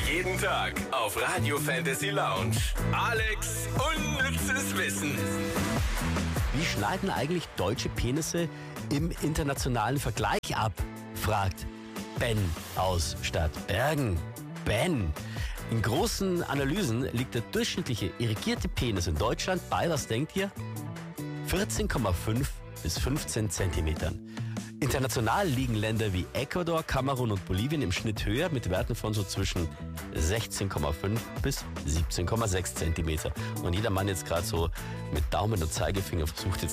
Jeden Tag auf Radio Fantasy Lounge. Alex unnützes Wissen. Wie schneiden eigentlich deutsche Penisse im internationalen Vergleich ab? Fragt Ben aus Stadtbergen. Ben, in großen Analysen liegt der durchschnittliche irrigierte Penis in Deutschland bei, was denkt ihr? 14,5 bis 15 Zentimetern. International liegen Länder wie Ecuador, Kamerun und Bolivien im Schnitt höher mit Werten von so zwischen 16,5 bis 17,6 Zentimeter. Und jeder Mann jetzt gerade so mit Daumen und Zeigefinger versucht jetzt